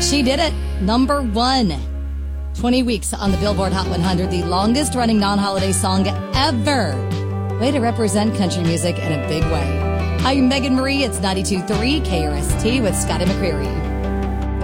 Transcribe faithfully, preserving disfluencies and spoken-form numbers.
She did it. Number one. twenty weeks on the Billboard Hot one hundred, the longest running non-holiday song ever. Way to represent country music in a big way. I'm Megan Marie. It's ninety-two point three K R S T with Scotty McCreery.